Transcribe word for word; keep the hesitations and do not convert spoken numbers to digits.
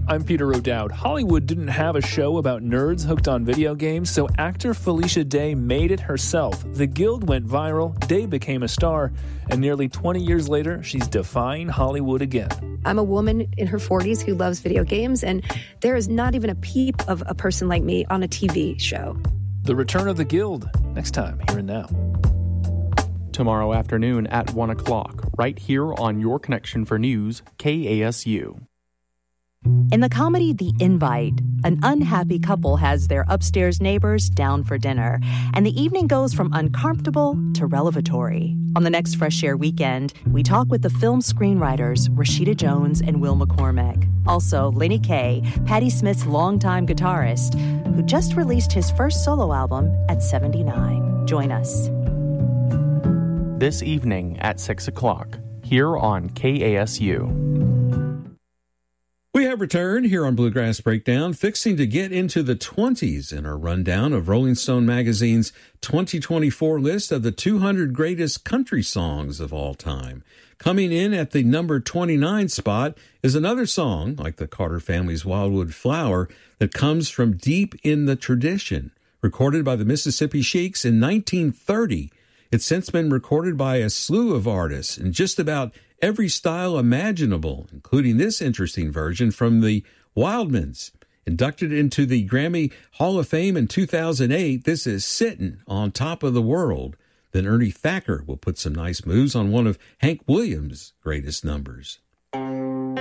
I'm Peter O'Dowd. Hollywood didn't have a show about nerds hooked on video games, so actor Felicia Day made it herself. The Guild went viral, Day became a star, and nearly twenty years later, she's defying Hollywood again. I'm a woman in her forties who loves video games, and there is not even a peep of a person like me on a T V show. The Return of the Guild, next time, Here and Now. Tomorrow afternoon at one o'clock, right here on Your Connection for News, K A S U. In the comedy The Invite, an unhappy couple has their upstairs neighbors down for dinner, and the evening goes from uncomfortable to revelatory. On the next Fresh Air weekend, we talk with the film screenwriters Rashida Jones and Will McCormick. Also, Lenny Kaye, Patti Smith's longtime guitarist, who just released his first solo album at seventy-nine. Join us. This evening at six o'clock, here on K A S U. We have returned here on Bluegrass Breakdown, fixing to get into the twenties in our rundown of Rolling Stone magazine's twenty twenty-four list of the two hundred greatest country songs of all time. Coming in at the number twenty-nine spot is another song, like the Carter family's Wildwood Flower, that comes from deep in the tradition. Recorded by the Mississippi Sheiks in nineteen thirty, it's since been recorded by a slew of artists in just about every style imaginable, including this interesting version from the Wildmans. Inducted into the Grammy Hall of Fame in two thousand eight, this is Sittin' on Top of the World. Then Ernie Thacker will put some nice moves on one of Hank Williams' greatest numbers.